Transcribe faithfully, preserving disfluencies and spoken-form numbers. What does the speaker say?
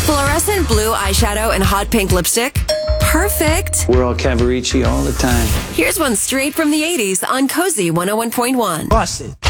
Fluorescent blue eyeshadow and hot pink lipstick? Perfect. We're all Cavaricci all the time. Here's one straight from the eighties on Cozy one oh one point one. Bust it.